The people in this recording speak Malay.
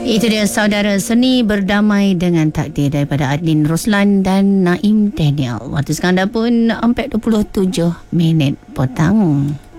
Itu dia saudara seni berdamai dengan takdir daripada Adlin Roslan dan Naim Daniel. Waktu sekarang dah pun 4:27 petang.